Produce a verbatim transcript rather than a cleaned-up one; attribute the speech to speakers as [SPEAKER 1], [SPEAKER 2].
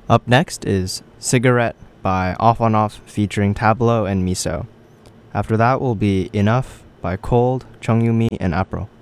[SPEAKER 1] Up next is Cigarette by Off on Off featuring Tableau and Miso. After that will be Enough by Cold, Chung Yumi, and Apro.